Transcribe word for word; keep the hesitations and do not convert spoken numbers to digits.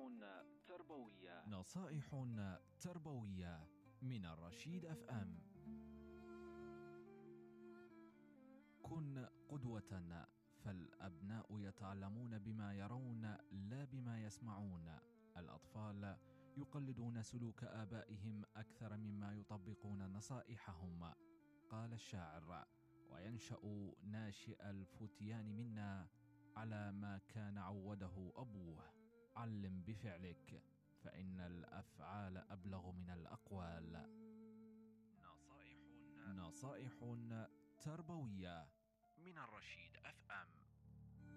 تربوية. نصائح تربوية من الرشيد أف أم. كن قدوة، فالأبناء يتعلمون بما يرون لا بما يسمعون. الأطفال يقلدون سلوك آبائهم أكثر مما يطبقون نصائحهم، قال الشاعر. وينشأ ناشئ الفتيان منا على ما كان عوده أبوه. علم بفعلك، فإن الأفعال أبلغ من الأقوال. نصائح نصائح تربوية من الرشيد أف أم.